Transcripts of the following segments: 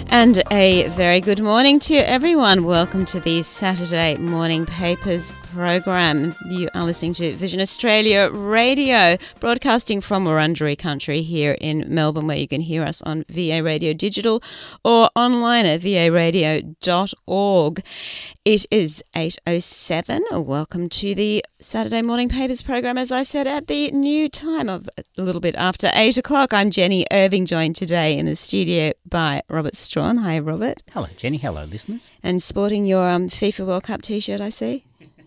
And a very good morning to everyone. Welcome to the Saturday Morning Papers program. You are listening to Vision Australia Radio, broadcasting from Wurundjeri country here in Melbourne, where you can hear us on VA Radio Digital or online at varadio.org. It is 8:07. Welcome to the Saturday Morning Papers program, as I said, at the new time of a little bit after 8 o'clock. I'm Jenny Irving, joined today in the studio by Robert Strawn. Hi, Robert. Hello, Jenny. Hello, listeners. And sporting your FIFA World Cup T-shirt, I see.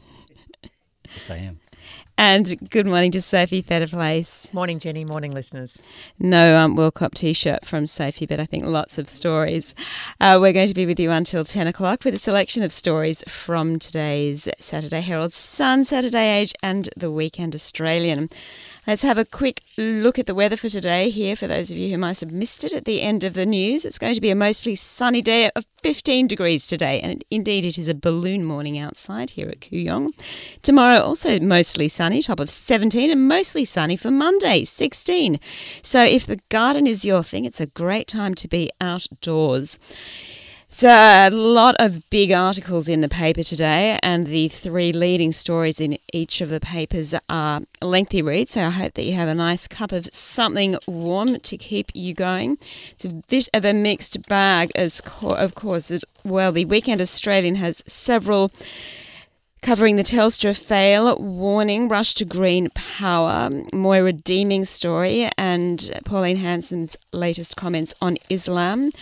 Yes, I am. And good morning to Sophie Fetterplace. Morning, Jenny. Morning, listeners. No World Cup T-shirt from Sophie, but I think lots of stories. We're going to be with you until 10 o'clock with a selection of stories from today's Saturday Herald Sun, Saturday Age and the Weekend Australian. Let's have a quick look at the weather for today here, for those of you who might have missed it at the end of the news. It's going to be a mostly sunny day of 15 degrees today, and indeed it is a balloon morning outside here at Kooyong. Tomorrow also mostly sunny, top of 17, and mostly sunny for Monday, 16. So if the garden is your thing, it's a great time to be outdoors. So a lot of big articles in the paper today, and the three leading stories in each of the papers are lengthy reads, so I hope that you have a nice cup of something warm to keep you going. It's a bit of a mixed bag, of course. Well, the Weekend Australian has several covering the Telstra fail, warning, rush to green power, Moira Deeming's story, and Pauline Hanson's latest comments on Islam.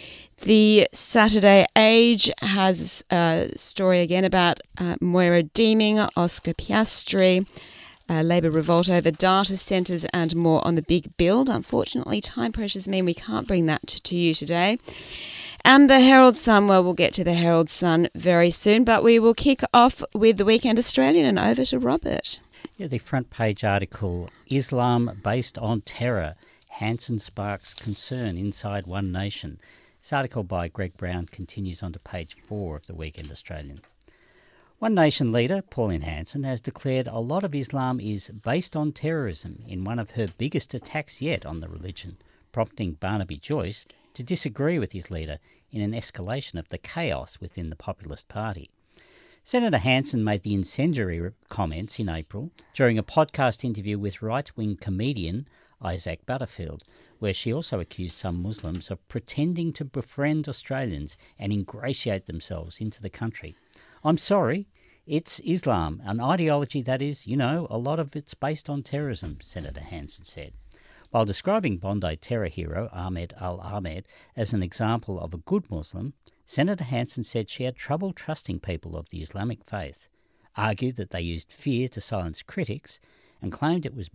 The Saturday Age has a story again about Moira Deeming, Oscar Piastri, Labor revolt over data centres and more on the big build. Unfortunately, time pressures mean we can't bring that to you today. And the Herald Sun, well, we'll get to the Herald Sun very soon, but we will kick off with the Weekend Australian, and over to Robert. Yeah, the front page article, Islam based on terror, Hanson sparks concern inside One Nation. This article by Greg Brown continues on to page 4 of the Weekend Australian. One Nation leader, Pauline Hanson, has declared a lot of Islam is based on terrorism in one of her biggest attacks yet on the religion, prompting Barnaby Joyce to disagree with his leader in an escalation of the chaos within the Populist Party. Senator Hanson made the incendiary comments in April during a podcast interview with right-wing comedian Isaac Butterfield, where she also accused some Muslims of pretending to befriend Australians and ingratiate themselves into the country. I'm sorry, it's Islam, an ideology that is, a lot of it's based on terrorism, Senator Hanson said. While describing Bondi terror hero Ahmed al-Ahmed as an example of a good Muslim, Senator Hanson said she had trouble trusting people of the Islamic faith, argued that they used fear to silence critics, and claimed it was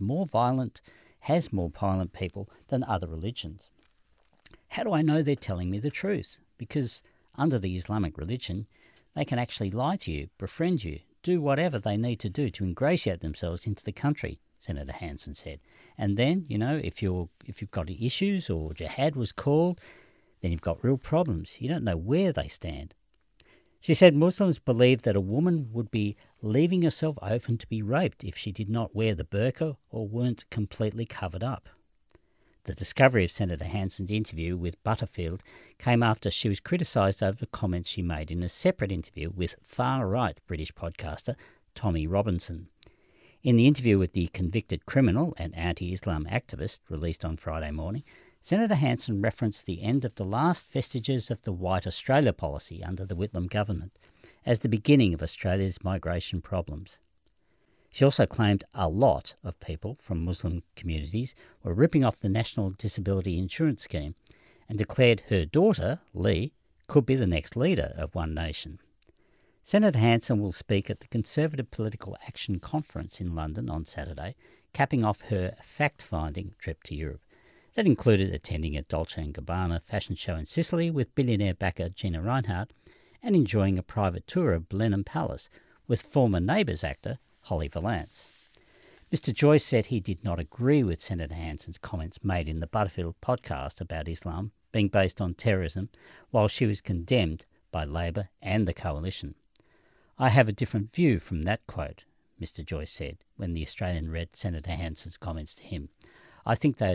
has more violent people than other religions. How do I know they're telling me the truth? Because under the Islamic religion, they can actually lie to you, befriend you, do whatever they need to do to ingratiate themselves into the country, Senator Hanson said. And then, if you've got issues or jihad was called, then you've got real problems. You don't know where they stand. She said Muslims believed that a woman would be leaving herself open to be raped if she did not wear the burqa or weren't completely covered up. The discovery of Senator Hanson's interview with Butterfield came after she was criticised over comments she made in a separate interview with far-right British podcaster Tommy Robinson. In the interview with the convicted criminal and anti-Islam activist released on Friday morning, Senator Hanson referenced the end of the last vestiges of the White Australia policy under the Whitlam government as the beginning of Australia's migration problems. She also claimed a lot of people from Muslim communities were ripping off the National Disability Insurance Scheme and declared her daughter, Lee, could be the next leader of One Nation. Senator Hanson will speak at the Conservative Political Action Conference in London on Saturday, capping off her fact-finding trip to Europe. That included attending a Dolce & Gabbana fashion show in Sicily with billionaire backer Gina Rinehart and enjoying a private tour of Blenheim Palace with former Neighbours actor Holly Valance. Mr Joyce said he did not agree with Senator Hanson's comments made in the Butterfield podcast about Islam being based on terrorism, while she was condemned by Labor and the Coalition. I have a different view from that quote, Mr Joyce said when the Australian read Senator Hanson's comments to him. I think there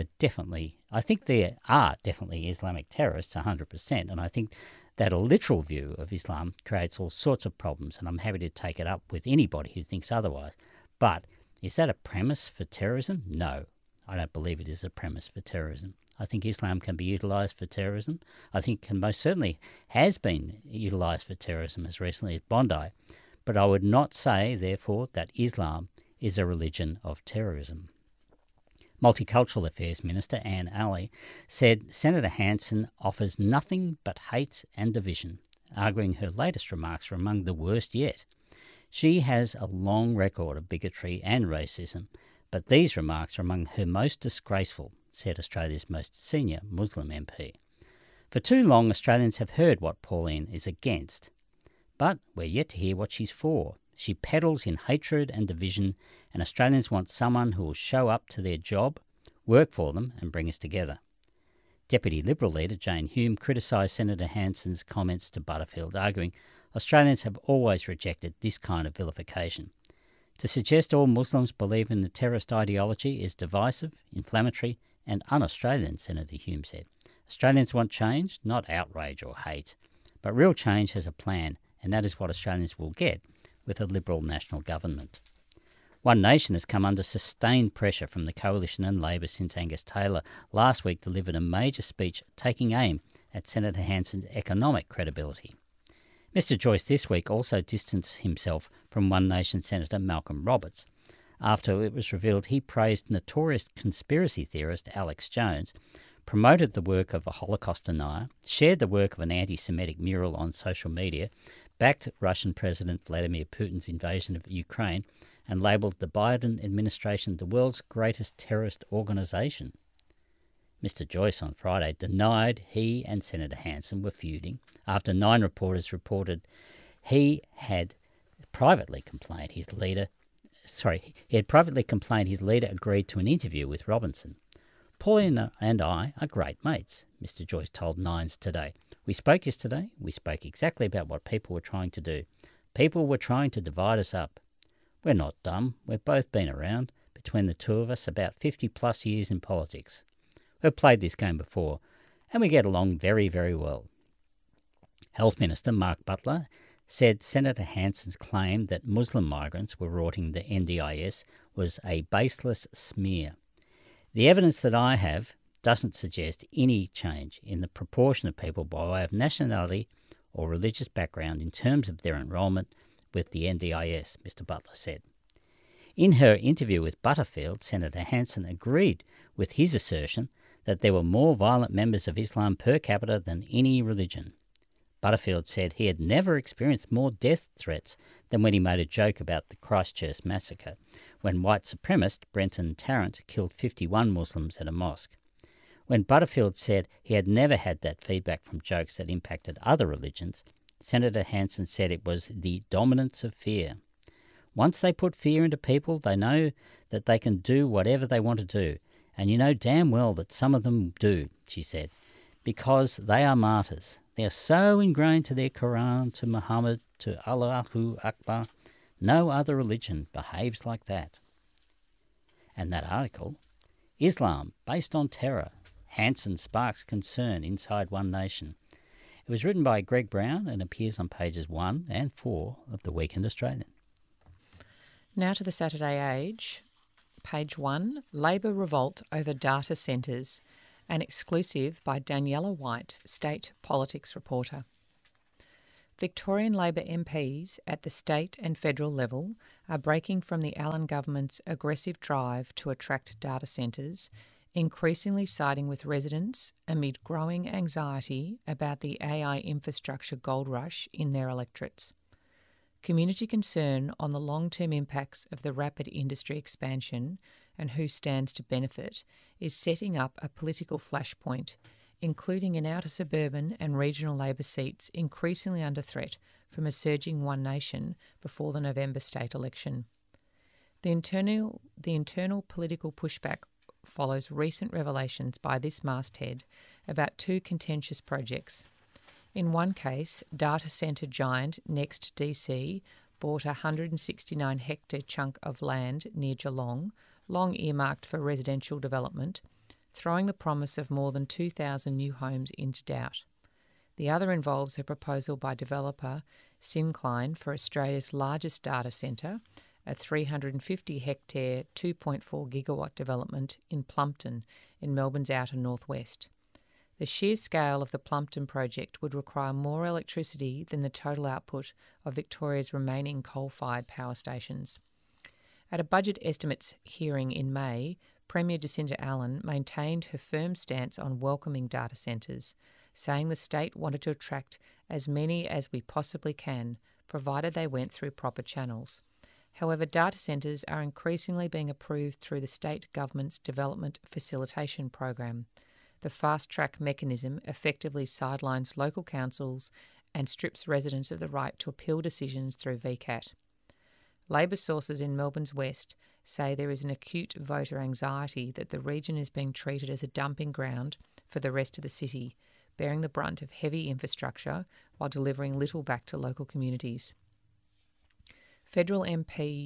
are definitely Islamic terrorists, 100%, and I think that a literal view of Islam creates all sorts of problems, and I'm happy to take it up with anybody who thinks otherwise. But is that a premise for terrorism? No, I don't believe it is a premise for terrorism. I think Islam can be utilised for terrorism. I think it most certainly has been utilised for terrorism as recently as Bondi. But I would not say, therefore, that Islam is a religion of terrorism. Multicultural Affairs Minister Anne Alley said Senator Hanson offers nothing but hate and division, arguing her latest remarks are among the worst yet. She has a long record of bigotry and racism, but these remarks are among her most disgraceful, said Australia's most senior Muslim MP. For too long, Australians have heard what Pauline is against, but we're yet to hear what she's for. She peddles in hatred and division, and Australians want someone who will show up to their job, work for them, and bring us together. Deputy Liberal leader Jane Hume criticised Senator Hanson's comments to Butterfield, arguing Australians have always rejected this kind of vilification. To suggest all Muslims believe in the terrorist ideology is divisive, inflammatory, and un-Australian, Senator Hume said. Australians want change, not outrage or hate. But real change has a plan, and that is what Australians will get with a Liberal national government. One Nation has come under sustained pressure from the Coalition and Labor since Angus Taylor last week delivered a major speech taking aim at Senator Hanson's economic credibility. Mr Joyce this week also distanced himself from One Nation Senator Malcolm Roberts after it was revealed he praised notorious conspiracy theorist Alex Jones, promoted the work of a Holocaust denier, shared the work of an anti-Semitic mural on social media, backed Russian President Vladimir Putin's invasion of Ukraine, and labelled the Biden administration the world's greatest terrorist organisation. Mr Joyce on Friday denied he and Senator Hanson were feuding after 9 reporters reported he had privately complained his leader agreed to an interview with Robinson. Pauline and I are great mates, Mr Joyce told Nines today. We spoke yesterday. We spoke exactly about what people were trying to do. People were trying to divide us up. We're not dumb. We've both been around, between the two of us, about 50 plus years in politics. We've played this game before, and we get along very, very well. Health Minister Mark Butler said Senator Hanson's claim that Muslim migrants were rorting the NDIS was a baseless smear. The evidence that I have doesn't suggest any change in the proportion of people by way of nationality or religious background in terms of their enrolment with the NDIS, Mr Butler said. In her interview with Butterfield, Senator Hanson agreed with his assertion that there were more violent members of Islam per capita than any religion. Butterfield said he had never experienced more death threats than when he made a joke about the Christchurch massacre, when white supremacist Brenton Tarrant killed 51 Muslims at a mosque. When Butterfield said he had never had that feedback from jokes that impacted other religions, Senator Hanson said it was the dominance of fear. Once they put fear into people, they know that they can do whatever they want to do. And you know damn well that some of them do, she said, because they are martyrs. They are so ingrained to their Quran, to Muhammad, to Allahu Akbar. No other religion behaves like that. And that article, Islam based on terror, Hanson sparks concern inside One Nation. It was written by Greg Brown and appears on pages 1 and 4 of the Weekend Australian. Now to the Saturday Age. Page 1, Labor Revolt over Data Centres, an exclusive by Daniela White, State Politics reporter. Victorian Labor MPs at the state and federal level are breaking from the Allan government's aggressive drive to attract data centres, increasingly siding with residents amid growing anxiety about the AI infrastructure gold rush in their electorates. Community concern on the long-term impacts of the rapid industry expansion and who stands to benefit is setting up a political flashpoint, including in outer suburban and regional Labor seats increasingly under threat from a surging One Nation before the November state election. The internal political pushback follows recent revelations by this masthead about 2 contentious projects. In one case, data centre giant NextDC bought a 169-hectare chunk of land near Geelong long earmarked for residential development, throwing the promise of more than 2,000 new homes into doubt. The other involves a proposal by developer Syncline for Australia's largest data centre, a 350-hectare, 2.4 gigawatt development in Plumpton in Melbourne's outer northwest. The sheer scale of the Plumpton project would require more electricity than the total output of Victoria's remaining coal-fired power stations. At a budget estimates hearing in May, Premier Jacinta Allen maintained her firm stance on welcoming data centres, saying the state wanted to attract as many as we possibly can, provided they went through proper channels. However, data centres are increasingly being approved through the state government's Development Facilitation Program. The fast-track mechanism effectively sidelines local councils and strips residents of the right to appeal decisions through VCAT. Labor sources in Melbourne's west say there is an acute voter anxiety that the region is being treated as a dumping ground for the rest of the city, bearing the brunt of heavy infrastructure while delivering little back to local communities. Federal Labor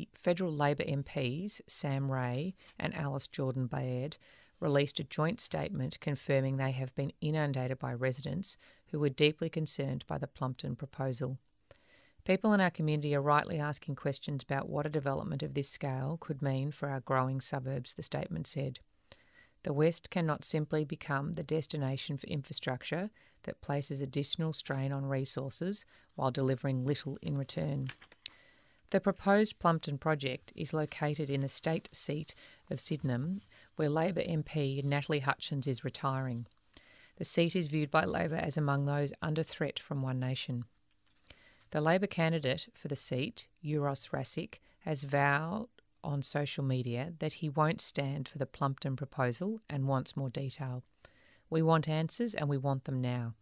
MPs Sam Ray and Alice Jordan-Baird released a joint statement confirming they have been inundated by residents who were deeply concerned by the Plumpton proposal. People in our community are rightly asking questions about what a development of this scale could mean for our growing suburbs, the statement said. The West cannot simply become the destination for infrastructure that places additional strain on resources while delivering little in return. The proposed Plumpton project is located in the state seat of Sydenham, where Labor MP Natalie Hutchins is retiring. The seat is viewed by Labor as among those under threat from One Nation. The Labor candidate for the seat, Euros Rasic, has vowed on social media that he won't stand for the Plumpton proposal and wants more detail. We want answers and we want them now.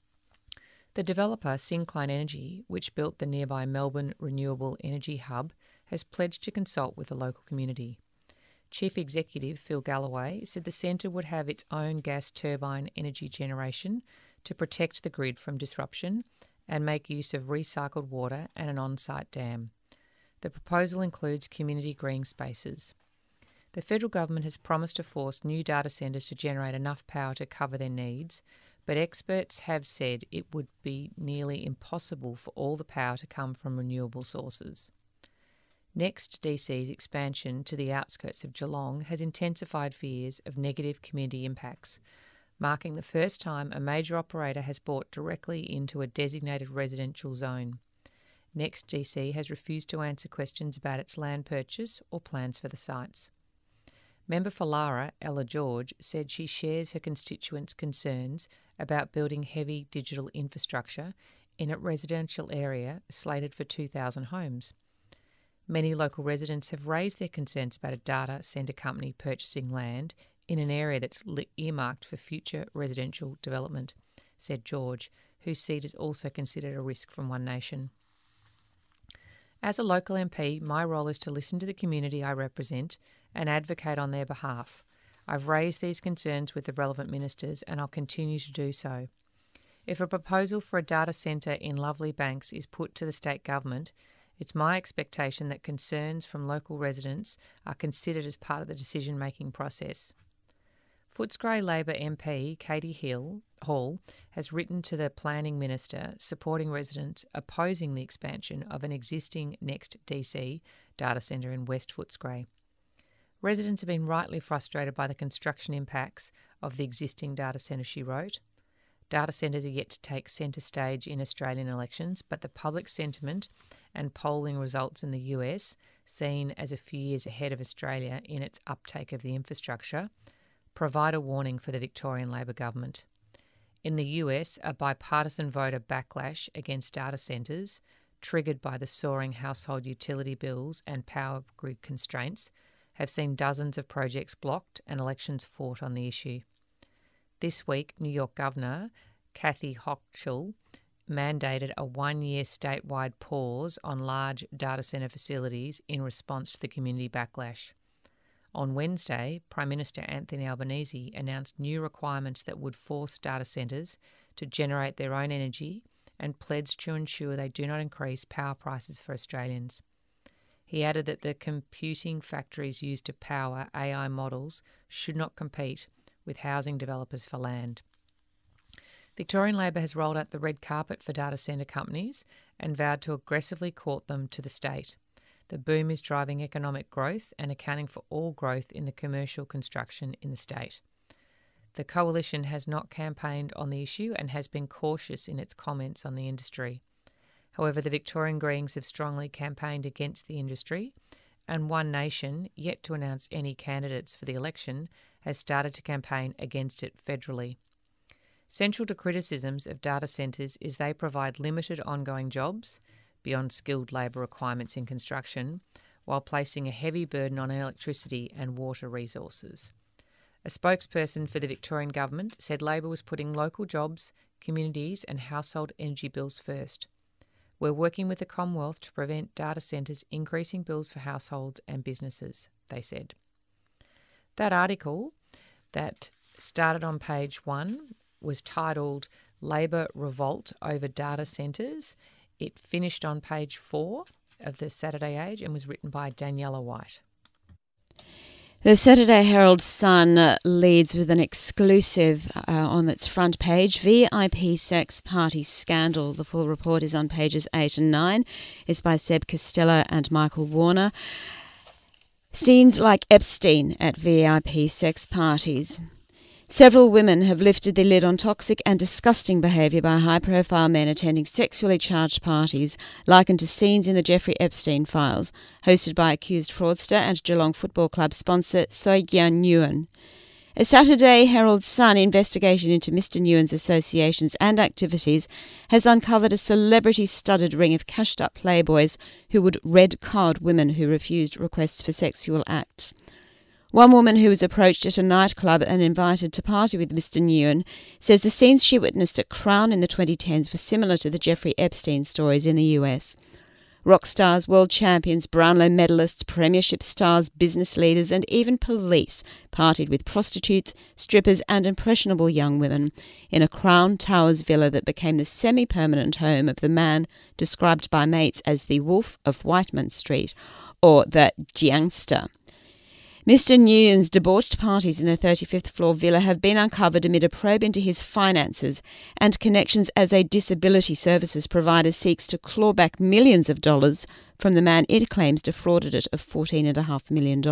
The developer Syncline Energy, which built the nearby Melbourne Renewable Energy Hub, has pledged to consult with the local community. Chief Executive Phil Galloway said the centre would have its own gas turbine energy generation to protect the grid from disruption and make use of recycled water and an on-site dam. The proposal includes community green spaces. The federal government has promised to force new data centres to generate enough power to cover their needs, but experts have said it would be nearly impossible for all the power to come from renewable sources. Next DC's expansion to the outskirts of Geelong has intensified fears of negative community impacts, marking the first time a major operator has bought directly into a designated residential zone. Next DC has refused to answer questions about its land purchase or plans for the sites. Member for Lara, Ella George, said she shares her constituents' concerns about building heavy digital infrastructure in a residential area slated for 2,000 homes. Many local residents have raised their concerns about a data centre company purchasing land in an area that's earmarked for future residential development, said George, whose seat is also considered a risk from One Nation. As a local MP, my role is to listen to the community I represent and advocate on their behalf. I've raised these concerns with the relevant ministers and I'll continue to do so. If a proposal for a data centre in Lovely Banks is put to the state government, it's my expectation that concerns from local residents are considered as part of the decision-making process. Footscray Labor MP Katie Hall has written to the Planning Minister supporting residents opposing the expansion of an existing Next DC data centre in West Footscray. Residents have been rightly frustrated by the construction impacts of the existing data centre, she wrote. Data centres are yet to take centre stage in Australian elections, but the public sentiment and polling results in the US, seen as a few years ahead of Australia in its uptake of the infrastructure, provide a warning for the Victorian Labor government. In the US, a bipartisan voter backlash against data centres, triggered by the soaring household utility bills and power grid constraints, have seen dozens of projects blocked and elections fought on the issue. This week, New York Governor Kathy Hochul mandated a one-year statewide pause on large data centre facilities in response to the community backlash. On Wednesday, Prime Minister Anthony Albanese announced new requirements that would force data centres to generate their own energy and pledged to ensure they do not increase power prices for Australians. He added that the computing factories used to power AI models should not compete with housing developers for land. Victorian Labor has rolled out the red carpet for data centre companies and vowed to aggressively court them to the state. The boom is driving economic growth and accounting for all growth in the commercial construction in the state. The coalition has not campaigned on the issue and has been cautious in its comments on the industry. However, the Victorian Greens have strongly campaigned against the industry, and One Nation, yet to announce any candidates for the election, has started to campaign against it federally. Central to criticisms of data centres is they provide limited ongoing jobs, beyond skilled labour requirements in construction, while placing a heavy burden on electricity and water resources. A spokesperson for the Victorian Government said Labor was putting local jobs, communities and household energy bills first. We're working with the Commonwealth to prevent data centres increasing bills for households and businesses, they said. That article that started on page 1 was titled Labor Revolt Over Data Centres. It finished on page 4 of the Saturday Age and was written by Daniela White. The Saturday Herald Sun leads with an exclusive on its front page, VIP sex party scandal. The full report is on pages 8 and 9. It's by Seb Costello and Michael Warner. Scenes like Epstein at VIP sex parties. Several women have lifted the lid on toxic and disgusting behaviour by high-profile men attending sexually charged parties, likened to scenes in the Jeffrey Epstein files, hosted by accused fraudster and Geelong Football Club sponsor Soy Gian Nguyen. A Saturday Herald Sun investigation into Mr Nguyen's associations and activities has uncovered a celebrity-studded ring of cashed-up playboys who would red card women who refused requests for sexual acts. One woman who was approached at a nightclub and invited to party with Mr Nguyen says the scenes she witnessed at Crown in the 2010s were similar to the Jeffrey Epstein stories in the US. Rock stars, world champions, Brownlow medalists, premiership stars, business leaders and even police partied with prostitutes, strippers and impressionable young women in a Crown Towers villa that became the semi-permanent home of the man described by mates as the Wolf of Whiteman Street, or the Gangster. Mr Nguyen's debauched parties in the 35th floor villa have been uncovered amid a probe into his finances and connections as a disability services provider seeks to claw back millions of dollars from the man it claims defrauded it of $14.5 million.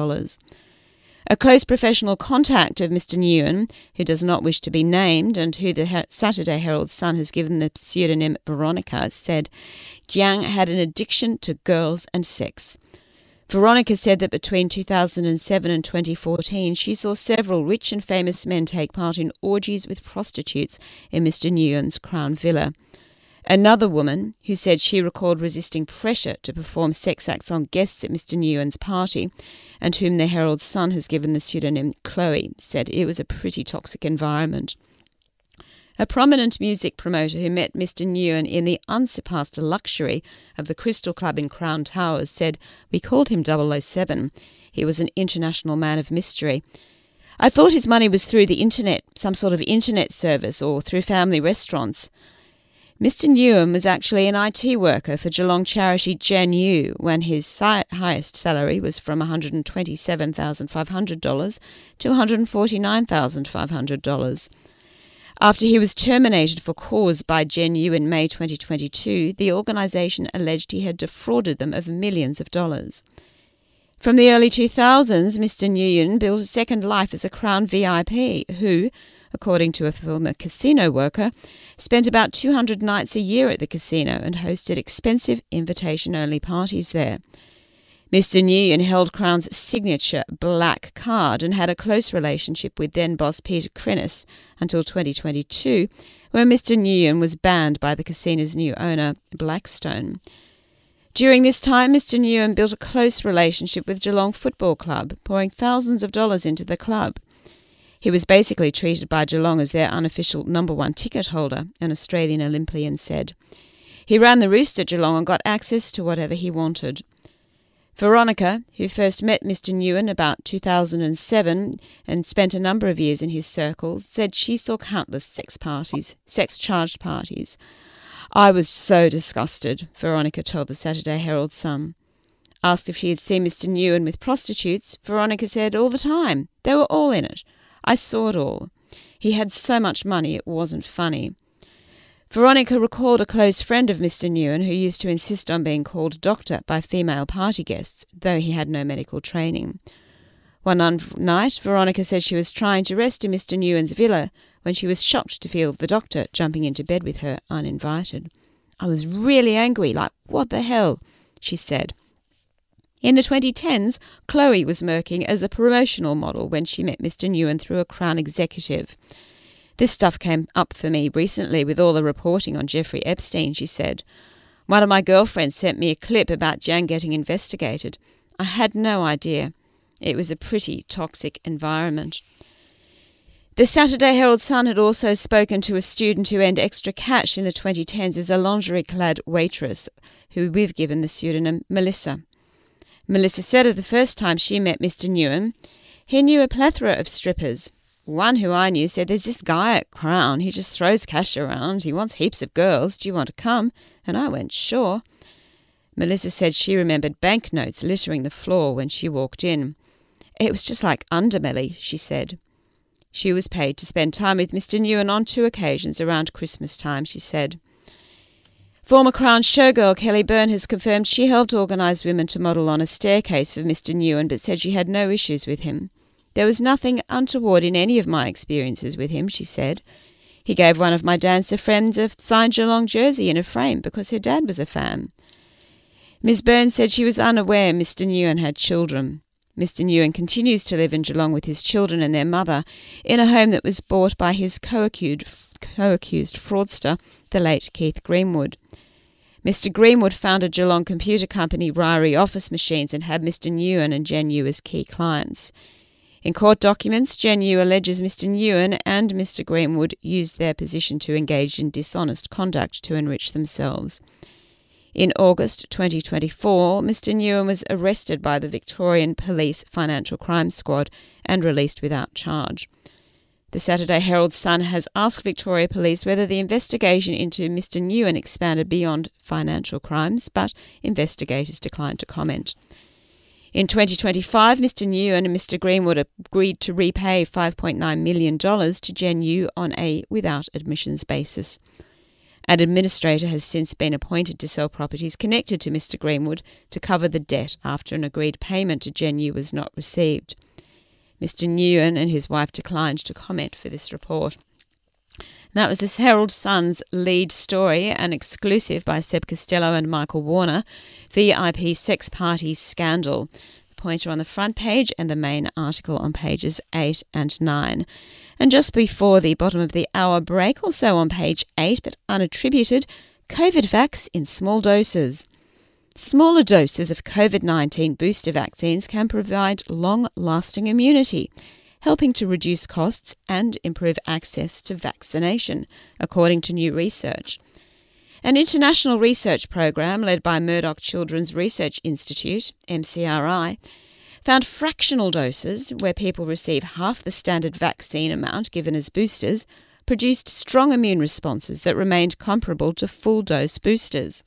A close professional contact of Mr Nguyen, who does not wish to be named and who the Saturday Herald Sun has given the pseudonym Veronica, said Jiang had an addiction to girls and sex. Veronica said that between 2007 and 2014, she saw several rich and famous men take part in orgies with prostitutes in Mr Nguyen's Crown Villa. Another woman, who said she recalled resisting pressure to perform sex acts on guests at Mr Nguyen's party, and whom the Herald Sun has given the pseudonym Chloe, said it was a pretty toxic environment. A prominent music promoter who met Mr Nguyen in the unsurpassed luxury of the Crystal Club in Crown Towers said, "We called him 007. He was an international man of mystery. I thought his money was through the internet, some sort of internet service, or through family restaurants." Mr Nguyen was actually an IT worker for Geelong charity GenU when his highest salary was from $127,500 to $149,500. After he was terminated for cause by GenU in May 2022, the organisation alleged he had defrauded them of millions of dollars. From the early 2000s, Mr Nguyen built a second life as a Crown VIP who, according to a former casino worker, spent about 200 nights a year at the casino and hosted expensive invitation-only parties there. Mr Nguyen held Crown's signature black card and had a close relationship with then-boss Peter Crennis until 2022, when Mr Nguyen was banned by the casino's new owner, Blackstone. During this time, Mr Nguyen built a close relationship with Geelong Football Club, pouring thousands of dollars into the club. He was basically treated by Geelong as their unofficial number one ticket holder, an Australian Olympian said. He ran the roost at Geelong and got access to whatever he wanted. Veronica, who first met Mr Nguyen about 2007 and spent a number of years in his circles, said she saw countless sex-charged parties. "I was so disgusted," Veronica told the Saturday Herald Sun. Asked if she had seen Mr. Nguyen with prostitutes, Veronica said, "All the time. They were all in it. I saw it all. He had so much money it wasn't funny." Veronica recalled a close friend of Mr. Nguyen who used to insist on being called doctor by female party guests, though he had no medical training. One night, Veronica said she was trying to rest in Mr. Nguyen's villa when she was shocked to feel the doctor jumping into bed with her uninvited. "I was really angry, like, what the hell?" she said. In the 2010s, Chloe was working as a promotional model when she met Mr. Nguyen through a Crown executive. "This stuff came up for me recently with all the reporting on Jeffrey Epstein," she said. "One of my girlfriends sent me a clip about Jan getting investigated. I had no idea. It was a pretty toxic environment." The Saturday Herald-Sun had also spoken to a student who earned extra cash in the 2010s as a lingerie-clad waitress, who we've given the pseudonym Melissa. Melissa said of the first time she met Mr. Nguyen, "He knew a plethora of strippers. One who I knew said, 'There's this guy at Crown, he just throws cash around, he wants heaps of girls, do you want to come?' And I went, 'Sure.'" Melissa said she remembered banknotes littering the floor when she walked in. "It was just like underbelly," she said. She was paid to spend time with Mr. Nguyen on 2 occasions around Christmas time, she said. Former Crown showgirl Kelly Byrne has confirmed she helped organise women to model on a staircase for Mr. Nguyen, but said she had no issues with him. "There was nothing untoward in any of my experiences with him," she said. "He gave one of my dancer friends a signed Geelong jersey in a frame because her dad was a fan." Ms. Byrne said she was unaware Mr. Nguyen had children. Mr. Nguyen continues to live in Geelong with his children and their mother in a home that was bought by his co-accused fraudster, the late Keith Greenwood. Mr. Greenwood founded Geelong computer company Ryrie Office Machines and had Mr. Nguyen and Jen Yu as key clients. In court documents, Jen Yu alleges Mr. Nguyen and Mr. Greenwood used their position to engage in dishonest conduct to enrich themselves. In August 2024, Mr. Nguyen was arrested by the Victorian Police Financial Crime Squad and released without charge. The Saturday Herald-Sun has asked Victoria Police whether the investigation into Mr. Nguyen expanded beyond financial crimes, but investigators declined to comment. In 2025, Mr. Nguyen and Mr. Greenwood agreed to repay $5.9 million to Jen Yu on a without admissions basis. An administrator has since been appointed to sell properties connected to Mr. Greenwood to cover the debt after an agreed payment to Jen Yu was not received. Mr. Nguyen and his wife declined to comment for this report. That was the Herald-Sun's lead story, an exclusive by Seb Costello and Michael Warner, VIP Sex Parties Scandal. The pointer on the front page and the main article on pages 8 and 9. And just before the bottom of the hour break, also on page 8 but unattributed, COVID vax in small doses. Smaller doses of COVID-19 booster vaccines can provide long-lasting immunity, helping to reduce costs and improve access to vaccination, according to new research. An international research program led by Murdoch Children's Research Institute, MCRI, found fractional doses, where people receive half the standard vaccine amount given as boosters, produced strong immune responses that remained comparable to full-dose boosters.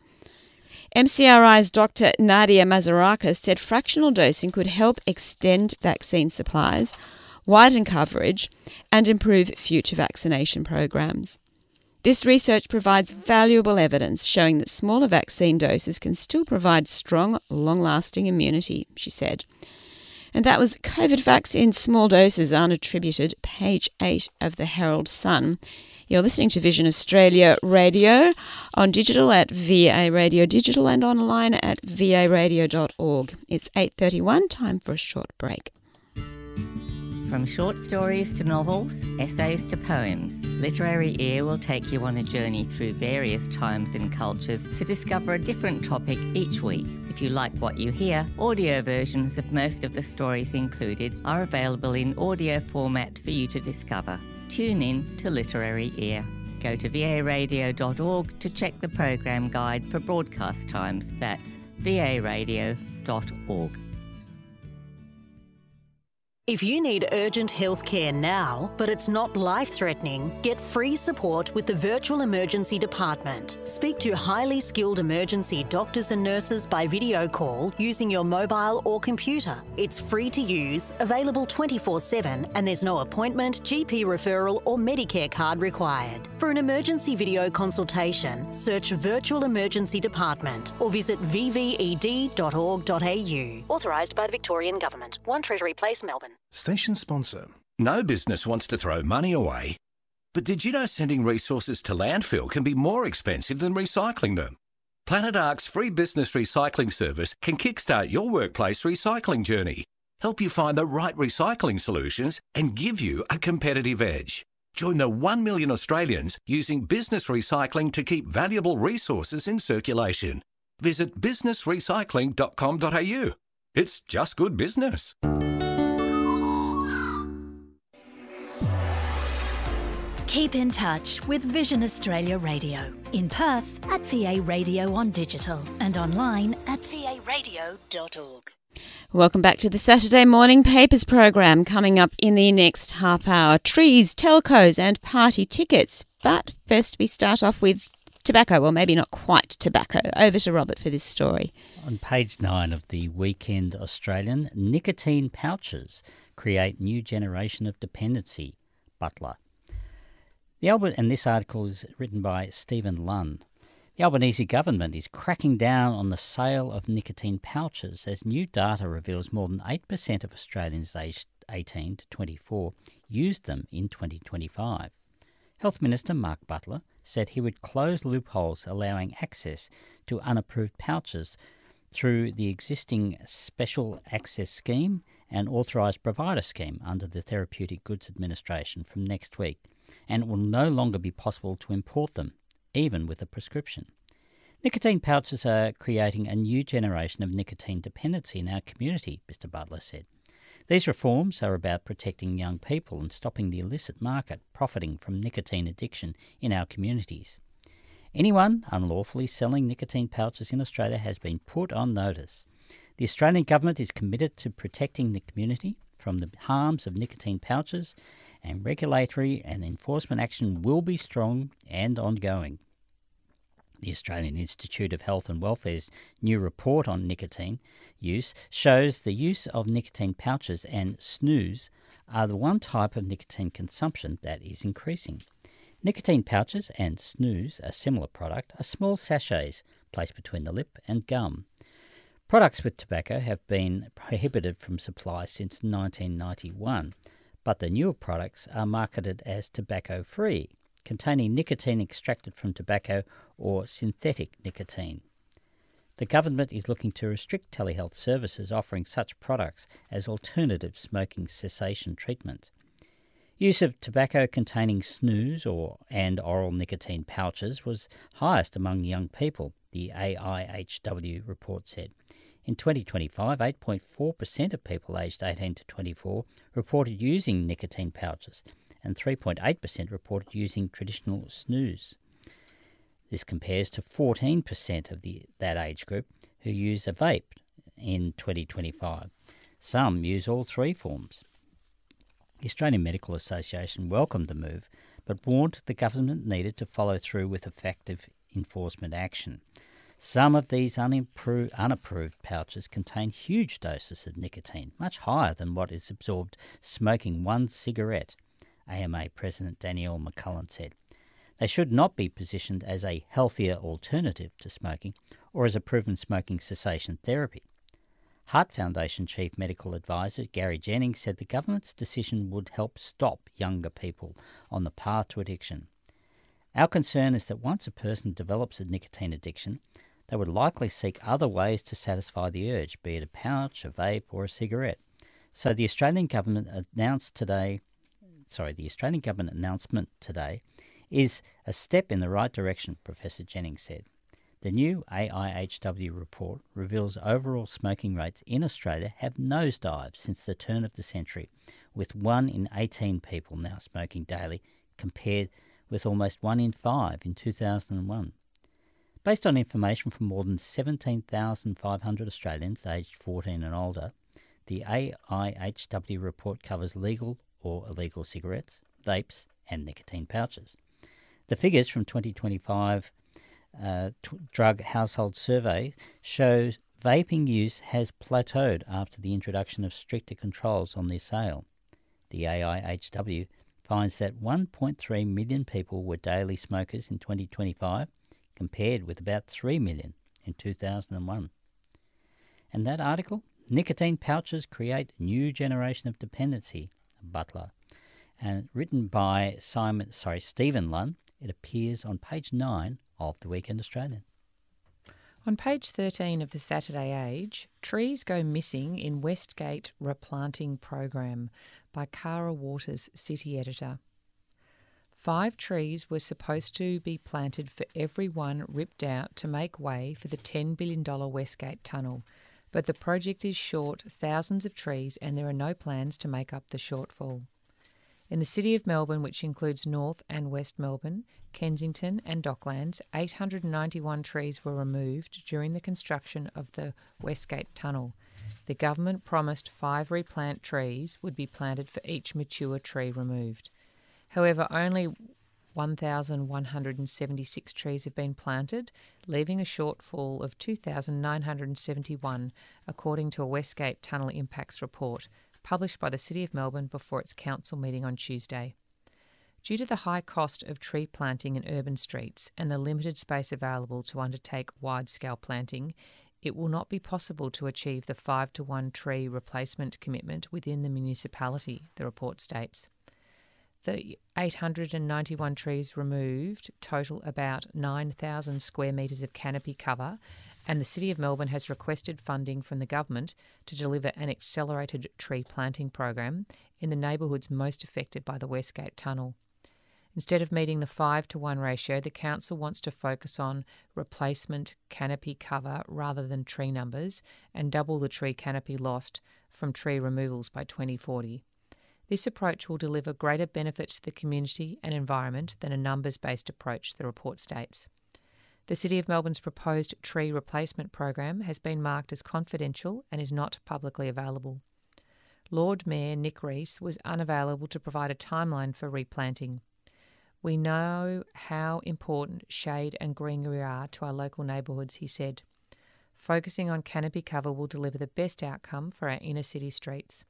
MCRI's Dr. Nadia Mazarakis said fractional dosing could help extend vaccine supplies, widen coverage, and improve future vaccination programs. This research provides valuable evidence showing that smaller vaccine doses can still provide strong, long-lasting immunity, she said. And that was COVID vaccine small doses unattributed, page 8 of the Herald-Sun. You're listening to Vision Australia Radio on digital at VA Radio Digital and online at varadio.org. It's 8:31, time for a short break. From short stories to novels, essays to poems, Literary Ear will take you on a journey through various times and cultures to discover a different topic each week. If you like what you hear, audio versions of most of the stories included are available in audio format for you to discover. Tune in to Literary Ear. Go to varadio.org to check the program guide for broadcast times. That's varadio.org. If you need urgent health care now, but it's not life-threatening, get free support with the Virtual Emergency Department. Speak to highly skilled emergency doctors and nurses by video call using your mobile or computer. It's free to use, available 24/7, and there's no appointment, GP referral or Medicare card required. For an emergency video consultation, search Virtual Emergency Department or visit vved.org.au. Authorised by the Victorian Government. 1 Treasury Place, Melbourne. Station sponsor. No business wants to throw money away. But did you know sending resources to landfill can be more expensive than recycling them? Planet Ark's free business recycling service can kickstart your workplace recycling journey, help you find the right recycling solutions and give you a competitive edge. Join the 1 million Australians using business recycling to keep valuable resources in circulation. Visit businessrecycling.com.au. It's just good business. Keep in touch with Vision Australia Radio. In Perth at VA Radio on digital and online at varadio.org. Welcome back to the Saturday Morning Papers program. Coming up in the next half hour, trees, telcos and party tickets. But first we start off with tobacco. Well, maybe not quite tobacco. Over to Robert for this story. On page 9 of the Weekend Australian, nicotine pouches create new generation of dependency. Butler. And this article is written by Stephen Lunn. The Albanese government is cracking down on the sale of nicotine pouches as new data reveals more than 8% of Australians aged 18 to 24 used them in 2025. Health Minister Mark Butler said he would close loopholes allowing access to unapproved pouches through the existing Special Access Scheme and Authorised Provider Scheme under the Therapeutic Goods Administration from next week, and it will no longer be possible to import them, even with a prescription. Nicotine pouches are creating a new generation of nicotine dependency in our community, Mr Butler said. These reforms are about protecting young people and stopping the illicit market profiting from nicotine addiction in our communities. Anyone unlawfully selling nicotine pouches in Australia has been put on notice. The Australian Government is committed to protecting the community from the harms of nicotine pouches, and regulatory and enforcement action will be strong and ongoing. The Australian Institute of Health and Welfare's new report on nicotine use shows the use of nicotine pouches and snus are the one type of nicotine consumption that is increasing. Nicotine pouches and snus, a similar product, are small sachets placed between the lip and gum. Products with tobacco have been prohibited from supply since 1991, but the newer products are marketed as tobacco-free, containing nicotine extracted from tobacco or synthetic nicotine. The government is looking to restrict telehealth services offering such products as alternative smoking cessation treatment. Use of tobacco-containing snus and oral nicotine pouches was highest among young people, the AIHW report said. In 2025, 8.4% of people aged 18 to 24 reported using nicotine pouches, and 3.8% reported using traditional snus. This compares to 14% of that age group who use a vape in 2025. Some use all three forms. The Australian Medical Association welcomed the move, but warned the government needed to follow through with effective enforcement action. Some of these unapproved pouches contain huge doses of nicotine, much higher than what is absorbed smoking one cigarette, AMA President Danielle McCullen said. They should not be positioned as a healthier alternative to smoking or as a proven smoking cessation therapy. Heart Foundation Chief Medical Advisor Gary Jennings said the government's decision would help stop younger people on the path to addiction. Our concern is that once a person develops a nicotine addiction, they would likely seek other ways to satisfy the urge, be it a pouch, a vape or a cigarette. So the Australian Government announcement today is a step in the right direction, Professor Jennings said. The new AIHW report reveals overall smoking rates in Australia have nosedived since the turn of the century, with 1 in 18 people now smoking daily, compared with almost 1 in 5 in 2001. Based on information from more than 17,500 Australians aged 14 and older, The AIHW report covers legal or illegal cigarettes, vapes and nicotine pouches. The figures from 2025 Drug Household Survey shows vaping use has plateaued after the introduction of stricter controls on their sale. The AIHW finds that 1.3 million people were daily smokers in 2025, compared with about 3 million in 2001. And that article, Nicotine Pouches Create New Generation of Dependency, Butler, and written by Stephen Lunn. It appears on page 9 of the Weekend Australian. On page 13 of the Saturday Age, trees go missing in Westgate replanting program by Cara Waters, city editor. 5 trees were supposed to be planted for every one ripped out to make way for the $10 billion Westgate tunnel, but the project is short thousands of trees and there are no plans to make up the shortfall. In the City of Melbourne, which includes North and West Melbourne, Kensington and Docklands, 891 trees were removed during the construction of the Westgate Tunnel. The government promised 5 replant trees would be planted for each mature tree removed. However, only 1,176 trees have been planted, leaving a shortfall of 2,971, according to a Westgate Tunnel Impacts report published by the City of Melbourne before its council meeting on Tuesday. Due to the high cost of tree planting in urban streets and the limited space available to undertake wide-scale planting, it will not be possible to achieve the 5-to-1 tree replacement commitment within the municipality, the report states. The 891 trees removed total about 9,000 square metres of canopy cover, and the City of Melbourne has requested funding from the government to deliver an accelerated tree planting program in the neighbourhoods most affected by the Westgate Tunnel. Instead of meeting the 5-to-1 ratio, the council wants to focus on replacement canopy cover rather than tree numbers and double the tree canopy lost from tree removals by 2040. This approach will deliver greater benefits to the community and environment than a numbers-based approach, the report states. The City of Melbourne's proposed tree replacement program has been marked as confidential and is not publicly available. Lord Mayor Nick Rees was unavailable to provide a timeline for replanting. We know how important shade and greenery are to our local neighbourhoods, he said. Focusing on canopy cover will deliver the best outcome for our inner city streets.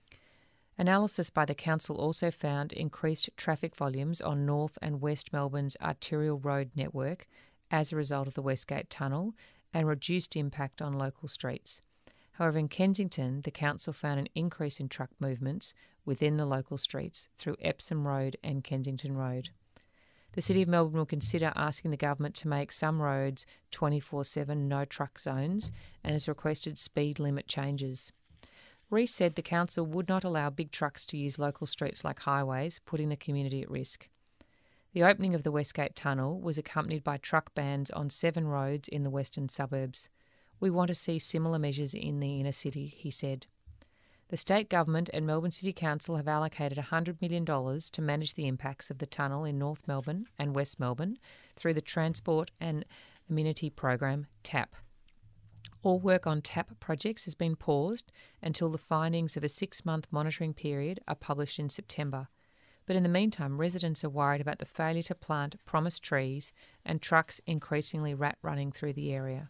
Analysis by the council also found increased traffic volumes on North and West Melbourne's arterial road network as a result of the Westgate Tunnel and reduced impact on local streets. However, in Kensington, the council found an increase in truck movements within the local streets through Epsom Road and Kensington Road. The City of Melbourne will consider asking the government to make some roads 24/7 no truck zones and has requested speed limit changes. Rees said the council would not allow big trucks to use local streets like highways, putting the community at risk. The opening of the Westgate Tunnel was accompanied by truck bans on 7 roads in the western suburbs. We want to see similar measures in the inner city, he said. The state government and Melbourne City Council have allocated $100 million to manage the impacts of the tunnel in North Melbourne and West Melbourne through the Transport and Amenity Program, TAP. All work on TAP projects has been paused until the findings of a 6-month monitoring period are published in September. But in the meantime, residents are worried about the failure to plant promised trees and trucks increasingly rat-running through the area.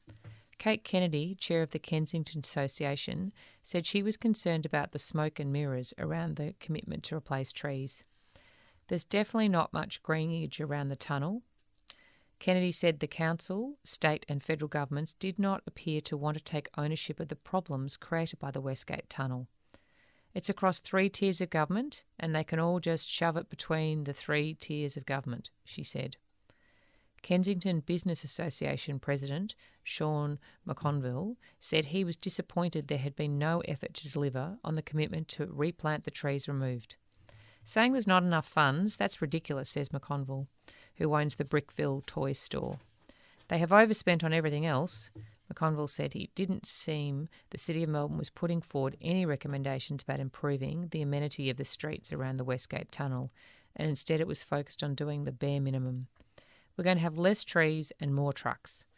Kate Kennedy, chair of the Kensington Association, said she was concerned about the smoke and mirrors around the commitment to replace trees. There's definitely not much greenage around the tunnel. Kennedy said the council, state and federal governments did not appear to want to take ownership of the problems created by the Westgate Tunnel. It's across 3 tiers of government and they can all just shove it between the 3 tiers of government, she said. Kensington Business Association President Sean McConville said he was disappointed there had been no effort to deliver on the commitment to replant the trees removed. Saying there's not enough funds, that's ridiculous, says McConville, who owns the Brickville toy store. They have overspent on everything else. McConville said it didn't seem the City of Melbourne was putting forward any recommendations about improving the amenity of the streets around the Westgate Tunnel, and instead it was focused on doing the bare minimum. We're going to have less trees and more trucks.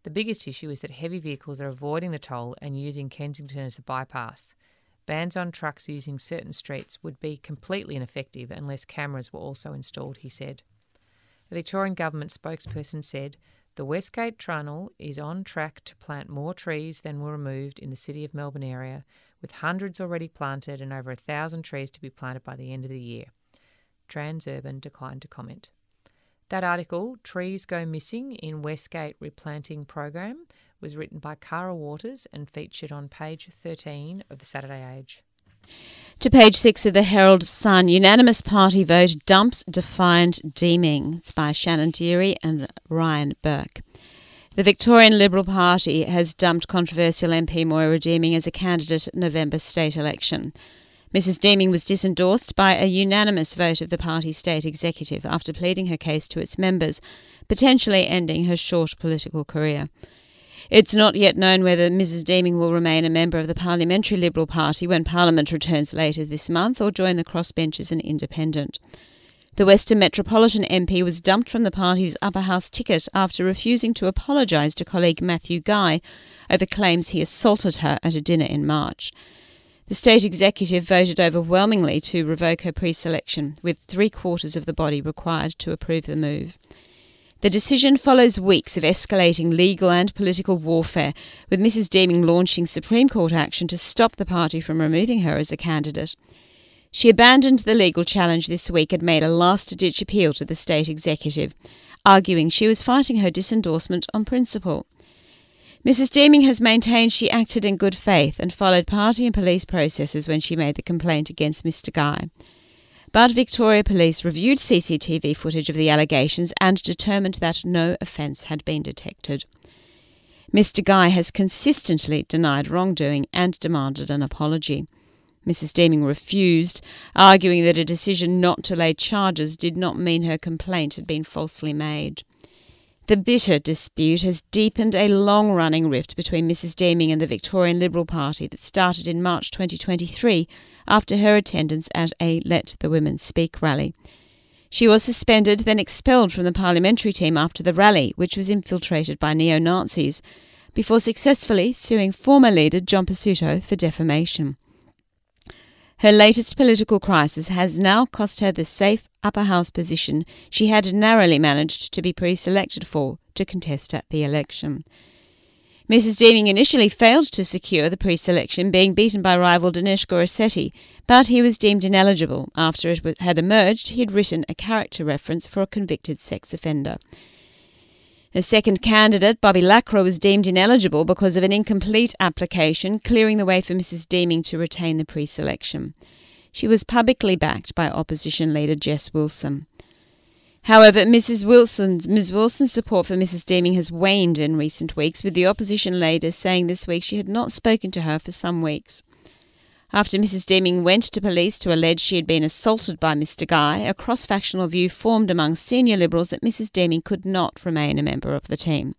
The biggest issue is that heavy vehicles are avoiding the toll and using Kensington as a bypass. Bans on trucks using certain streets would be completely ineffective unless cameras were also installed, he said. The Victorian Government spokesperson said, "The Westgate Tunnel is on track to plant more trees than were removed in the City of Melbourne area, with hundreds already planted and over 1,000 trees to be planted by the end of the year." Transurban declined to comment. That article, Trees Go Missing in Westgate Replanting Program, was written by Cara Waters and featured on page 13 of the Saturday Age. To page 6 of the Herald Sun, unanimous party vote dumps defiant Deeming. It's by Shannon Deary and Ryan Burke. The Victorian Liberal Party has dumped controversial MP Moira Deeming as a candidate at November state election. Mrs Deeming was disendorsed by a unanimous vote of the party's state executive after pleading her case to its members, potentially ending her short political career. It's not yet known whether Mrs Deeming will remain a member of the Parliamentary Liberal Party when Parliament returns later this month or join the crossbench as an independent. The Western Metropolitan MP was dumped from the party's upper house ticket after refusing to apologise to colleague Matthew Guy over claims he assaulted her at a dinner in March. The state executive voted overwhelmingly to revoke her pre-selection, with 3/4 of the body required to approve the move. The decision follows weeks of escalating legal and political warfare, with Mrs Deeming launching Supreme Court action to stop the party from removing her as a candidate. She abandoned the legal challenge this week and made a last-ditch appeal to the state executive, arguing she was fighting her disendorsement on principle. Mrs Deeming has maintained she acted in good faith and followed party and police processes when she made the complaint against Mr Guy. But Victoria Police reviewed CCTV footage of the allegations and determined that no offence had been detected. Mr Guy has consistently denied wrongdoing and demanded an apology. Mrs Deeming refused, arguing that a decision not to lay charges did not mean her complaint had been falsely made. The bitter dispute has deepened a long-running rift between Mrs Deeming and the Victorian Liberal Party that started in March 2023 after her attendance at a Let the Women Speak rally. She was suspended, then expelled from the parliamentary team after the rally, which was infiltrated by neo-Nazis, before successfully suing former leader John Pesutto for defamation. Her latest political crisis has now cost her the safe upper house position she had narrowly managed to be pre-selected for to contest at the election. Mrs Deeming initially failed to secure the pre-selection, being beaten by rival Dinesh Goresetti, but he was deemed ineligible after it had emerged he'd written a character reference for a convicted sex offender. The second candidate, Bobby Lacroix, was deemed ineligible because of an incomplete application, clearing the way for Mrs Deeming to retain the pre-selection. She was publicly backed by opposition leader Jess Wilson. However, Ms. Wilson's support for Mrs Deeming has waned in recent weeks, with the opposition leader saying this week she had not spoken to her for some weeks. After Mrs Deeming went to police to allege she had been assaulted by Mr Guy, a cross-factional view formed among senior Liberals that Mrs Deeming could not remain a member of the team.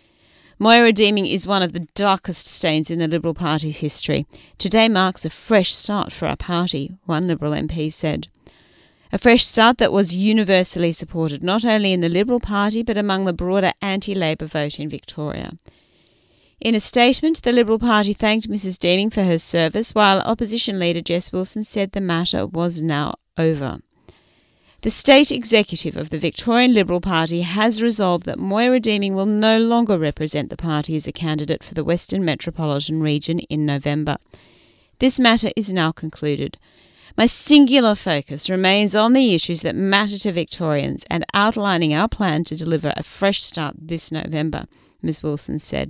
Moira Deeming is one of the darkest stains in the Liberal Party's history. Today marks a fresh start for our party, one Liberal MP said. A fresh start that was universally supported not only in the Liberal Party but among the broader anti-Labor vote in Victoria. In a statement, the Liberal Party thanked Mrs Deeming for her service, while opposition leader Jess Wilson said the matter was now over. The state executive of the Victorian Liberal Party has resolved that Moira Deeming will no longer represent the party as a candidate for the Western Metropolitan region in November. This matter is now concluded. My singular focus remains on the issues that matter to Victorians and outlining our plan to deliver a fresh start this November, Ms Wilson said.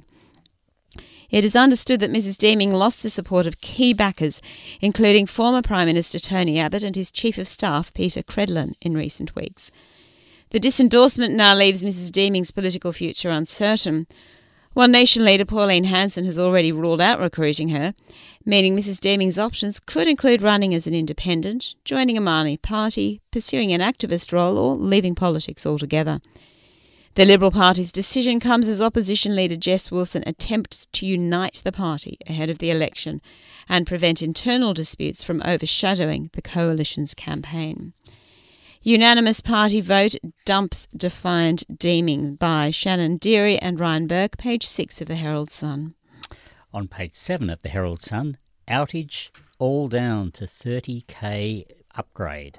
It is understood that Mrs Deeming lost the support of key backers, including former Prime Minister Tony Abbott and his Chief of Staff, Peter Credlin, in recent weeks. The disendorsement now leaves Mrs Deeming's political future uncertain. While Nation leader Pauline Hanson has already ruled out recruiting her, meaning Mrs Deeming's options could include running as an independent, joining a minor party, pursuing an activist role, or leaving politics altogether. The Liberal Party's decision comes as opposition leader Jess Wilson attempts to unite the party ahead of the election and prevent internal disputes from overshadowing the coalition's campaign. Unanimous party vote dumps defiant deeming by Shannon Deary and Ryan Burke, page 6 of the Herald Sun. On page 7 of the Herald Sun, outage all down to 30k upgrade.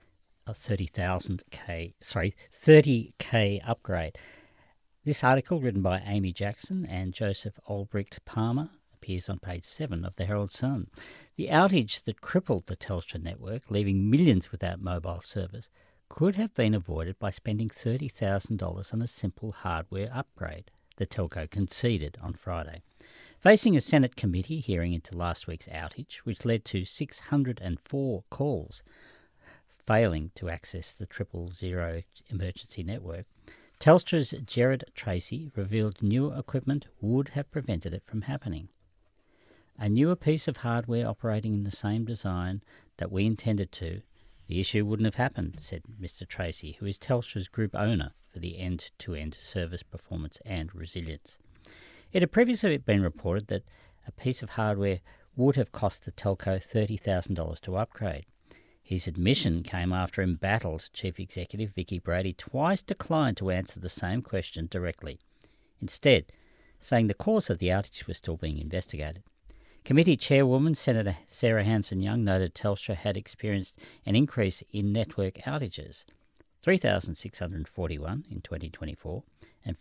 30k upgrade. This article, written by Amy Jackson and Joseph Olbricht Palmer, appears on page 7 of the Herald Sun. The outage that crippled the Telstra network, leaving millions without mobile service, could have been avoided by spending $30,000 on a simple hardware upgrade, the telco conceded on Friday. Facing a Senate committee hearing into last week's outage, which led to 604 calls failing to access the 000 emergency network, Telstra's Gerard Tracy revealed newer equipment would have prevented it from happening. A newer piece of hardware operating in the same design that we intended to, the issue wouldn't have happened, said Mr. Tracy, who is Telstra's group owner for the end-to-end service performance and resilience. It had previously been reported that a piece of hardware would have cost the telco $30,000 to upgrade. His admission came after embattled Chief Executive Vicki Brady twice declined to answer the same question directly, instead saying the cause of the outage was still being investigated. Committee Chairwoman Senator Sarah Hanson-Young noted Telstra had experienced an increase in network outages, 3,641 in 2024 and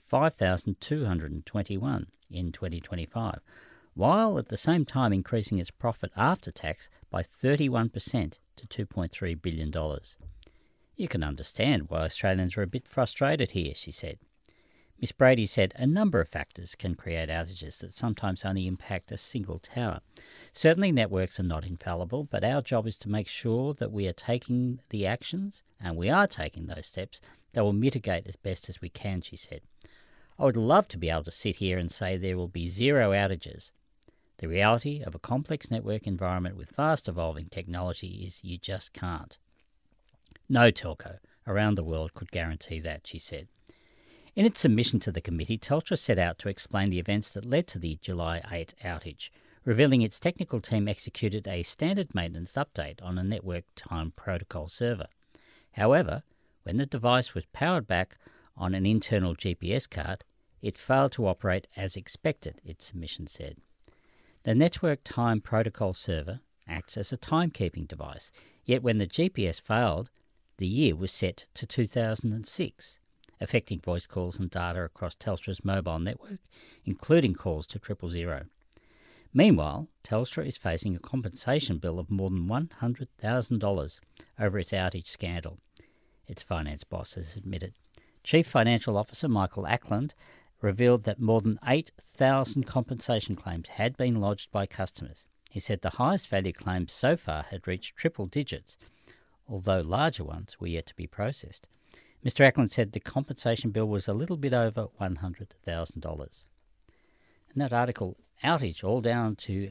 5,221 in 2025, while at the same time increasing its profit after tax by 31% to $2.3 billion. You can understand why Australians are a bit frustrated here, she said. Ms Brady said a number of factors can create outages that sometimes only impact a single tower. Certainly networks are not infallible, but our job is to make sure that we are taking the actions, and we are taking those steps, that will mitigate as best as we can, she said. I would love to be able to sit here and say there will be zero outages. The reality of a complex network environment with fast evolving technology is you just can't. No telco around the world could guarantee that, she said. In its submission to the committee, Telstra set out to explain the events that led to the July 8 outage, revealing its technical team executed a standard maintenance update on a network time protocol server. However, when the device was powered back on an internal GPS card, it failed to operate as expected, its submission said. The network time protocol server acts as a timekeeping device, yet when the GPS failed, the year was set to 2006. Affecting voice calls and data across Telstra's mobile network, including calls to 000. Meanwhile, Telstra is facing a compensation bill of more than $100,000 over its outage scandal, its finance boss has admitted. Chief Financial Officer Michael Ackland revealed that more than 8,000 compensation claims had been lodged by customers. He said the highest value claims so far had reached triple digits, although larger ones were yet to be processed. Mr. Ackland said the compensation bill was a little bit over $100,000. In that article, outage all down to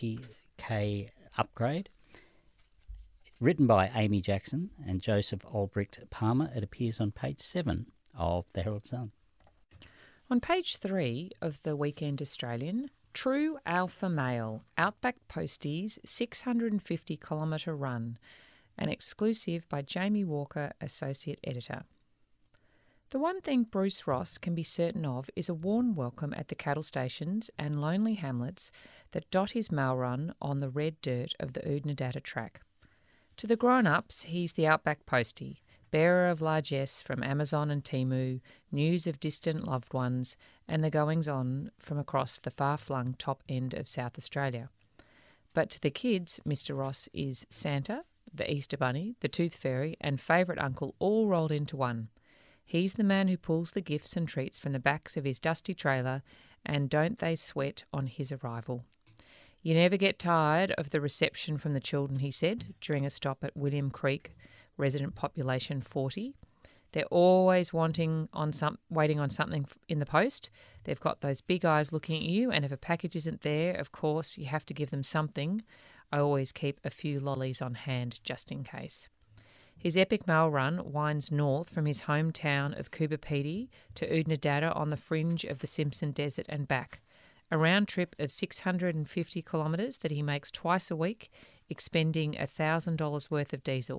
30k upgrade, written by Amy Jackson and Joseph Olbricht Palmer. It appears on page 7 of the Herald Sun. On page 3 of the Weekend Australian, True Alpha Male, Outback Postie's 650-kilometre run, an exclusive by Jamie Walker, Associate Editor. The one thing Bruce Ross can be certain of is a warm welcome at the cattle stations and lonely hamlets that dot his mail run on the red dirt of the Oodnadatta track. To the grown-ups, he's the Outback Postie, bearer of largesse from Amazon and Temu, news of distant loved ones, and the goings-on from across the far-flung top end of South Australia. But to the kids, Mr. Ross is Santa, the Easter Bunny, the Tooth Fairy, and favourite uncle all rolled into one. He's the man who pulls the gifts and treats from the backs of his dusty trailer, and don't they sweat on his arrival. You never get tired of the reception from the children, he said, during a stop at William Creek, resident population 40. They're always waiting on something in the post. They've got those big eyes looking at you, and if a package isn't there, of course, you have to give them something. I always keep a few lollies on hand just in case. His epic mail run winds north from his hometown of Coobapedy to Oodnadatta on the fringe of the Simpson Desert and back, a round trip of 650 kilometres that he makes twice a week, expending $1,000 worth of diesel.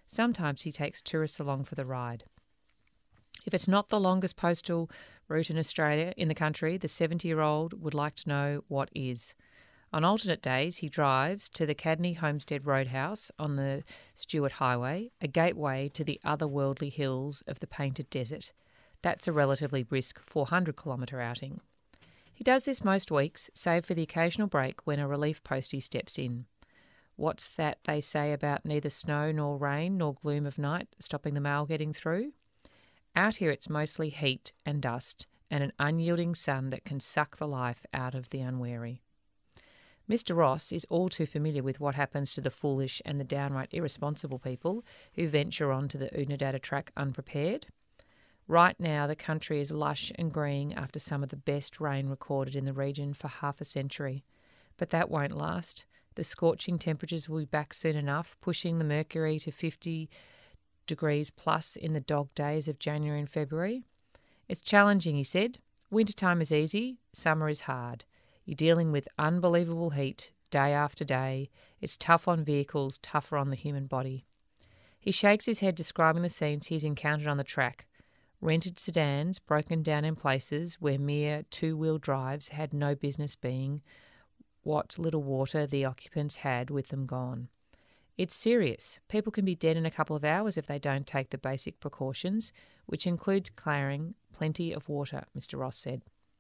Sometimes he takes tourists along for the ride. If it's not the longest postal route in Australia, in the country, the 70-year-old would like to know what is. On alternate days, he drives to the Cadney Homestead Roadhouse on the Stuart Highway, a gateway to the otherworldly hills of the Painted Desert. That's a relatively brisk 400-kilometre outing. He does this most weeks, save for the occasional break when a relief postie steps in. What's that they say about neither snow nor rain nor gloom of night stopping the mail getting through? Out here it's mostly heat and dust and an unyielding sun that can suck the life out of the unwary. Mr. Ross is all too familiar with what happens to the foolish and the downright irresponsible people who venture onto the Oodnadatta track unprepared. Right now the country is lush and green after some of the best rain recorded in the region for half a century. But that won't last. The scorching temperatures will be back soon enough, pushing the mercury to 50 degrees plus in the dog days of January and February. It's challenging, he said. Wintertime is easy, summer is hard. You're dealing with unbelievable heat day after day. It's tough on vehicles, tougher on the human body. He shakes his head describing the scenes he's encountered on the track. Rented sedans broken down in places where mere two-wheel drives had no business being, what little water the occupants had with them gone. It's serious. People can be dead in a couple of hours if they don't take the basic precautions, which includes clearing plenty of water, Mr. Ross said.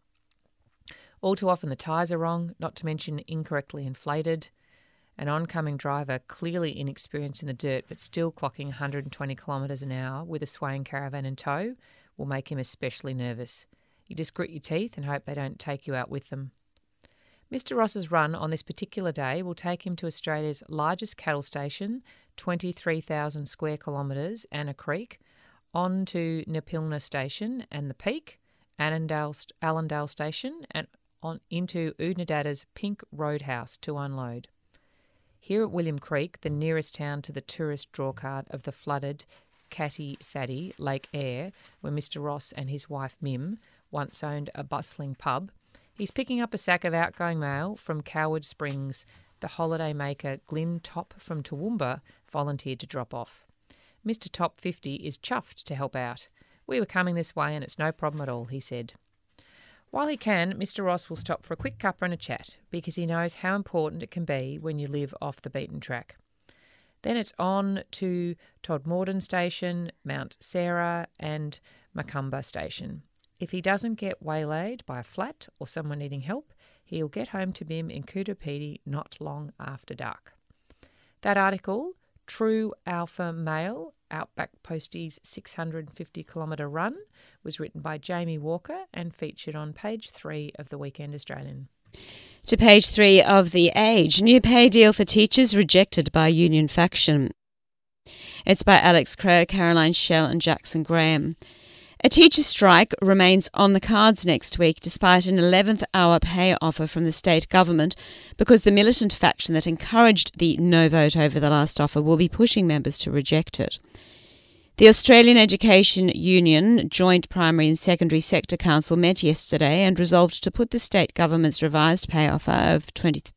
All too often the tyres are wrong, not to mention incorrectly inflated. An oncoming driver, clearly inexperienced in the dirt but still clocking 120 kilometres an hour with a swaying caravan in tow, will make him especially nervous. You just grit your teeth and hope they don't take you out with them. Mr. Ross's run on this particular day will take him to Australia's largest cattle station, 23,000 square kilometres and a creek, on to Napilna Station and the Peak, Allendale Station, and on into Oodnadatta's Pink Roadhouse to unload. Here at William Creek, the nearest town to the tourist drawcard of the flooded Catty Thaddy Lake Eyre, where Mr. Ross and his wife Mim once owned a bustling pub, he's picking up a sack of outgoing mail from Coward Springs. The holiday maker Glyn Top from Toowoomba volunteered to drop off. Mr. Top 50 is chuffed to help out. We were coming this way and it's no problem at all, he said. While he can, Mr. Ross will stop for a quick cuppa and a chat because he knows how important it can be when you live off the beaten track. Then it's on to Todmorden Station, Mount Sarah and Macumba Station. If he doesn't get waylaid by a flat or someone needing help, he'll get home to Bim in Cootapedy not long after dark. That article, True Alpha Male, Outback Postie's 650-kilometre run, was written by Jamie Walker and featured on page 3 of the Weekend Australian. To page 3 of The Age, new pay deal for teachers rejected by union faction. It's by Alex Crowe, Caroline Schell and Jackson Graham. A teacher strike remains on the cards next week despite an 11th hour pay offer from the state government because the militant faction that encouraged the no vote over the last offer will be pushing members to reject it. The Australian Education Union Joint Primary and Secondary Sector Council met yesterday and resolved to put the state government's revised pay offer of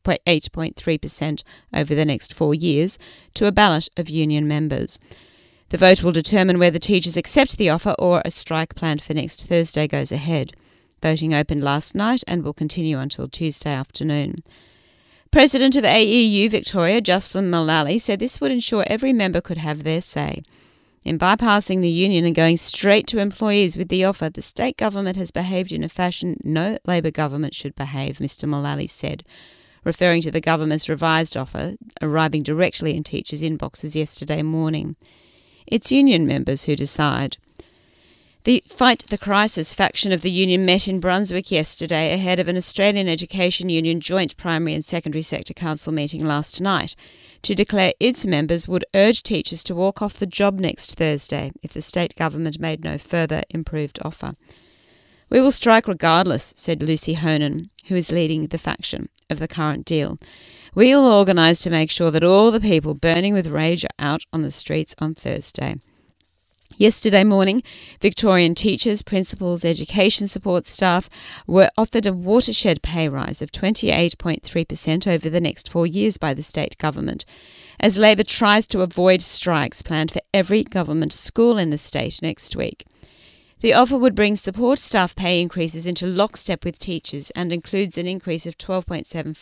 28.3% over the next 4 years to a ballot of union members. The vote will determine whether teachers accept the offer or a strike planned for next Thursday goes ahead. Voting opened last night and will continue until Tuesday afternoon. President of AEU Victoria, Jocelyn Mullally, said this would ensure every member could have their say. In bypassing the union and going straight to employees with the offer, the state government has behaved in a fashion no Labor government should behave, Mr Mullally said, referring to the government's revised offer arriving directly in teachers' inboxes yesterday morning. It's union members who decide. The Fight the Crisis faction of the union met in Brunswick yesterday ahead of an Australian Education Union Joint Primary and Secondary Sector Council meeting last night to declare its members would urge teachers to walk off the job next Thursday if the state government made no further improved offer. We will strike regardless, said Lucy Honan, who is leading the faction of the current deal. We will organise to make sure that all the people burning with rage are out on the streets on Thursday. Yesterday morning, Victorian teachers, principals, education support staff were offered a watershed pay rise of 28.3% over the next 4 years by the state government, as Labor tries to avoid strikes planned for every government school in the state next week. The offer would bring support staff pay increases into lockstep with teachers and includes an increase of 12.75%